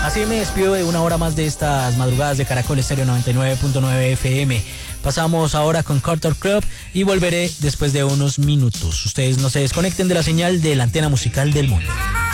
Así me despido de una hora más de estas madrugadas de Caracol Estéreo 99.9 FM. Pasamos ahora con Carter Club y volveré después de unos minutos. Ustedes no se desconecten de la señal de la antena musical del mundo.